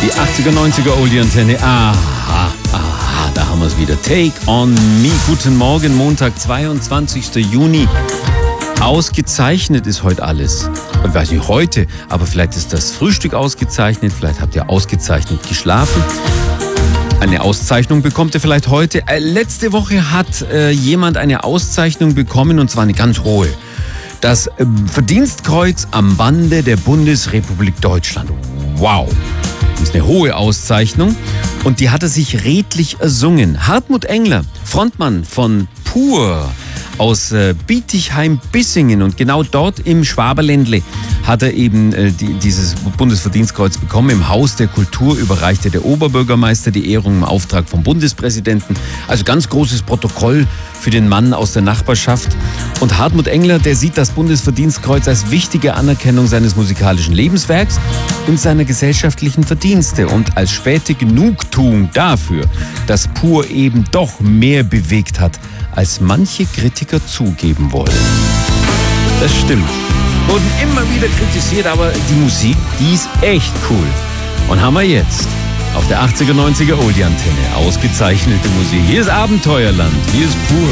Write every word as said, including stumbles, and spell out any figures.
Die achtziger, neunziger Oldie-Antenne. Aha, aha, da haben wir es wieder. Take on Me. Guten Morgen, Montag, zweiundzwanzigster Juni. Ausgezeichnet ist heute alles. Ich weiß nicht heute, aber vielleicht ist das Frühstück ausgezeichnet. Vielleicht habt ihr ausgezeichnet geschlafen. Eine Auszeichnung bekommt ihr vielleicht heute. Äh, letzte Woche hat äh, jemand eine Auszeichnung bekommen, und zwar eine ganz hohe. Das äh, Verdienstkreuz am Bande der Bundesrepublik Deutschland. Wow. Das ist eine hohe Auszeichnung und die hat er sich redlich ersungen. Hartmut Engler, Frontmann von Pur aus äh, Bietigheim-Bissingen, und genau dort im Schwaberländle hat er eben äh, die, dieses Bundesverdienstkreuz bekommen. Im Haus der Kultur überreichte der Oberbürgermeister die Ehrung im Auftrag vom Bundespräsidenten. Also ganz großes Protokoll für den Mann aus der Nachbarschaft. Und Hartmut Engler, der sieht das Bundesverdienstkreuz als wichtige Anerkennung seines musikalischen Lebenswerks und seiner gesellschaftlichen Verdienste und als späte Genugtuung dafür, dass Pur eben doch mehr bewegt hat, als manche Kritiker zugeben wollen. Das stimmt. Wurden immer wieder kritisiert, aber die Musik, die ist echt cool. Und haben wir jetzt auf der achtziger, neunziger Oldie-Antenne ausgezeichnete Musik. Hier ist Abenteuerland, hier ist Pur.